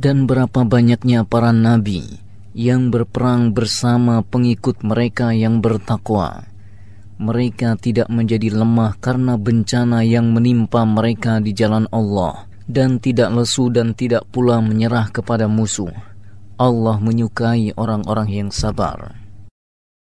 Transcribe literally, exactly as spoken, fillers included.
Dan berapa banyaknya para nabi yang berperang bersama pengikut mereka yang bertakwa. Mereka tidak menjadi lemah karena bencana yang menimpa mereka di jalan Allah, dan tidak lesu dan tidak pula menyerah kepada musuh. Allah menyukai orang-orang yang sabar.